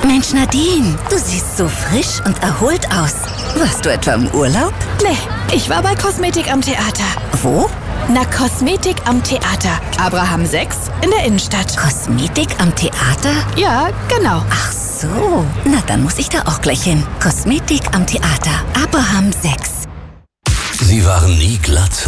Mensch, Nadine, du siehst so frisch und erholt aus. Warst du etwa im Urlaub? Nee, ich war bei Kosmetik am Theater. Wo? Na, Kosmetik am Theater. Abraham 6 in der Innenstadt. Kosmetik am Theater? Ja, genau. Ach so, na dann muss ich da auch gleich hin. Kosmetik am Theater. Abraham 6. Sie waren nie Glatze.